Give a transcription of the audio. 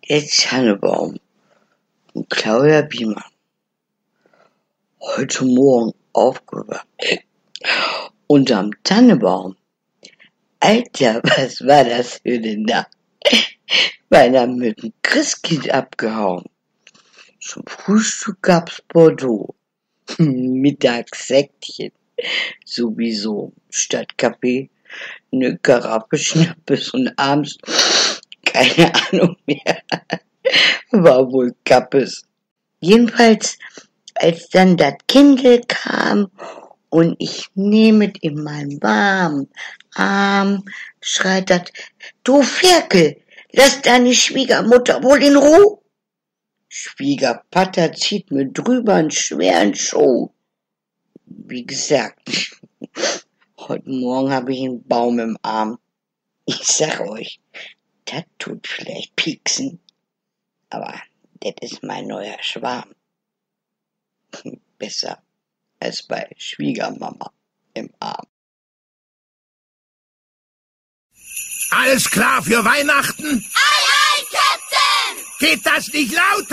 Der Tannebaum und Claudia Biemann. Heute Morgen aufgewacht. Unterm Tannebaum. Alter, was war das für denn da? Beinahe mit dem Christkind abgehauen. Zum Frühstück gab's Bordeaux. Mittags Säckchen. Sowieso. Statt Kaffee eine Karaffe Schnappes und abends keine Ahnung mehr. War wohl Kappes. Jedenfalls, als dann das Kindl kam und ich nehmet in meinen warmen Arm, schreit das: Du Ferkel, lass deine Schwiegermutter wohl in Ruhe. Schwiegervater zieht mir drüber einen schweren Schuh. Wie gesagt, heute Morgen habe ich einen Baum im Arm. Ich sag euch, das tut vielleicht pieksen, aber das ist mein neuer Schwarm. Besser als bei Schwiegermama im Arm. Alles klar für Weihnachten? Ei, ei, Captain! Geht das nicht lauter?